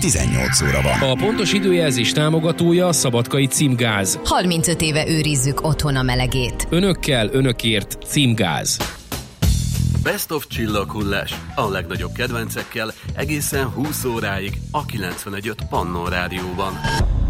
18 óra van. A pontos időjelzés támogatója a Szabadkai Címgáz. 35 éve őrizzük otthon a melegét. Önökkel, önökért Címgáz. Best of csillaghullás. A legnagyobb kedvencekkel egészen 20 óráig a 91.5 Pannon Rádióban.